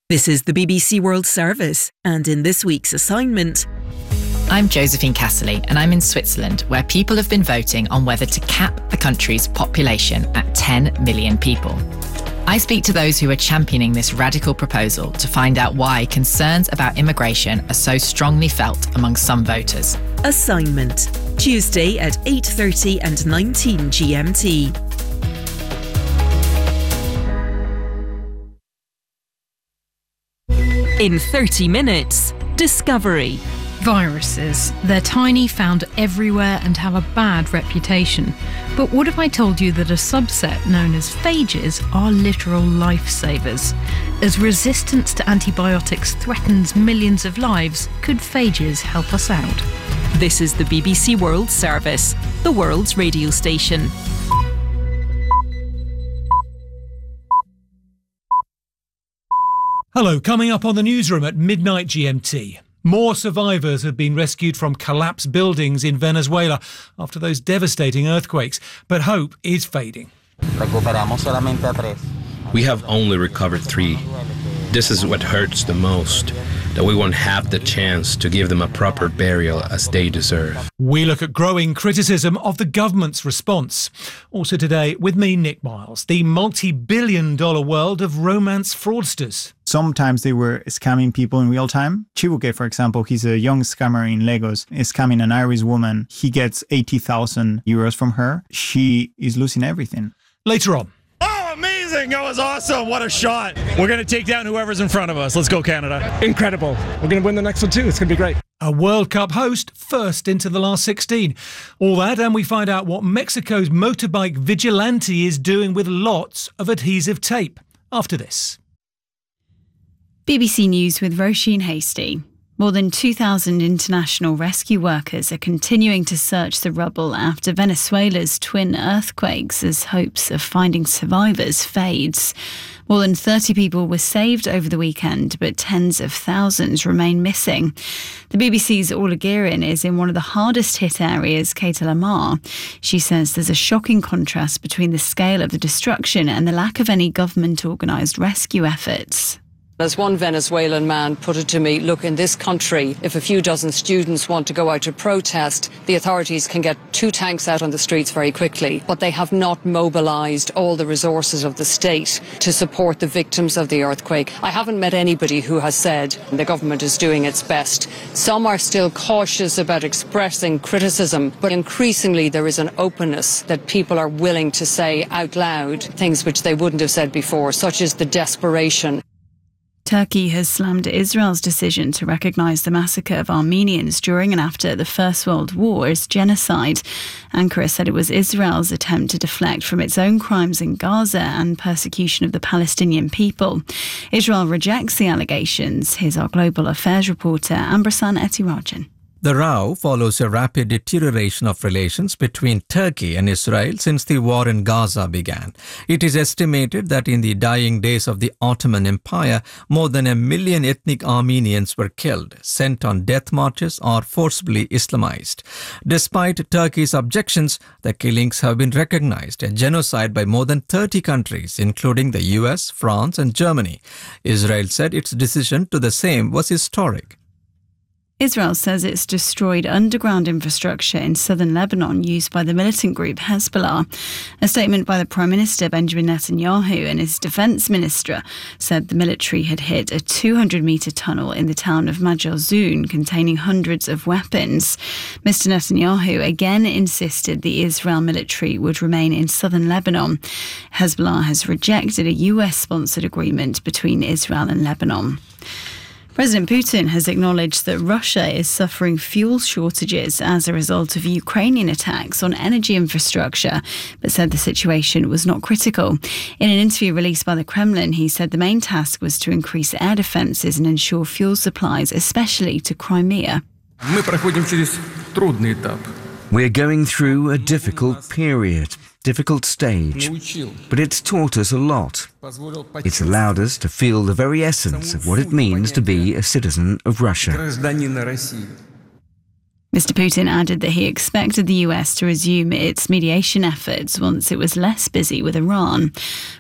This is the BBC World Service, and in this week's assignment... I'm Josephine Casserly, and I'm in Switzerland, where people have been voting on whether to cap the country's population at 10 million people. I speak to those who are championing this radical proposal to find out why concerns about immigration are so strongly felt among some voters. Assignment, Tuesday at 8:30 and 19 GMT. In 30 minutes, Discovery. Viruses. They're tiny, found everywhere, and have a bad reputation. But what if I told you that a subset known as phages are literal lifesavers? As resistance to antibiotics threatens millions of lives, could phages help us out? This is the BBC World Service, the world's radio station. Hello, coming up on the newsroom at midnight GMT. More survivors have been rescued from collapsed buildings in Venezuela after those devastating earthquakes, but hope is fading. We have only recovered 3. This is what hurts the most, that we won't have the chance to give them a proper burial as they deserve. We look at growing criticism of the government's response. Also today, with me, Nick Miles, the multi-billion-dollar world of romance fraudsters. Sometimes they were scamming people in real time. Chibuke, for example, he's a young scammer in Lagos, is scamming an Irish woman. He gets 80,000 euros from her. She is losing everything. Later on. Amazing! That was awesome! What a shot! We're going to take down whoever's in front of us. Let's go, Canada. Incredible. We're going to win the next one too. It's going to be great. A World Cup host first into the last 16. All that, and we find out what Mexico's motorbike vigilante is doing with lots of adhesive tape. After this. BBC News with Roisin Hastie. More than 2,000 international rescue workers are continuing to search the rubble after Venezuela's twin earthquakes as hopes of finding survivors fades. More than 30 people were saved over the weekend, but tens of thousands remain missing. The BBC's Orla Guerin is in one of the hardest hit areas, Keita Lamar. She says there's a shocking contrast between the scale of the destruction and the lack of any government-organised rescue efforts. As one Venezuelan man put it to me, look, in this country, if a few dozen students want to go out to protest, the authorities can get 2 tanks out on the streets very quickly. But they have not mobilised all the resources of the state to support the victims of the earthquake. I haven't met anybody who has said the government is doing its best. Some are still cautious about expressing criticism, but increasingly there is an openness that people are willing to say out loud things which they wouldn't have said before, such as the desperation. Turkey has slammed Israel's decision to recognise the massacre of Armenians during and after the First World War as genocide. Ankara said it was Israel's attempt to deflect from its own crimes in Gaza and persecution of the Palestinian people. Israel rejects the allegations. Here's our global affairs reporter, Ambrasan Etirajan. The row follows a rapid deterioration of relations between Turkey and Israel since the war in Gaza began. It is estimated that in the dying days of the Ottoman Empire, more than 1 million ethnic Armenians were killed, sent on death marches or forcibly Islamized. Despite Turkey's objections, the killings have been recognized as genocide by more than 30 countries, including the US, France and Germany. Israel said its decision to the same was historic. Israel says it's destroyed underground infrastructure in southern Lebanon used by the militant group Hezbollah. A statement by the Prime Minister Benjamin Netanyahu and his defence minister said the military had hit a 200-metre tunnel in the town of Majalzoun containing hundreds of weapons. Mr Netanyahu again insisted the Israel military would remain in southern Lebanon. Hezbollah has rejected a US-sponsored agreement between Israel and Lebanon. President Putin has acknowledged that Russia is suffering fuel shortages as a result of Ukrainian attacks on energy infrastructure, but said the situation was not critical. In an interview released by the Kremlin, he said the main task was to increase air defences and ensure fuel supplies, especially to Crimea. We're going through a difficult period, difficult stage, but it's taught us a lot. It's allowed us to feel the very essence of what it means to be a citizen of Russia. Mr Putin added that he expected the US to resume its mediation efforts once it was less busy with Iran.